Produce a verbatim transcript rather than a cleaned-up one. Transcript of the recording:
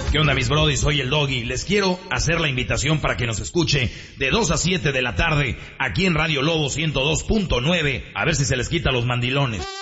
¿Qué onda, mis brody? Soy el Doggy. Les quiero hacer la invitación para que nos escuche de dos a siete de la tarde aquí en Radio Lobo ciento dos punto nueve. A ver si se les quita los mandilones.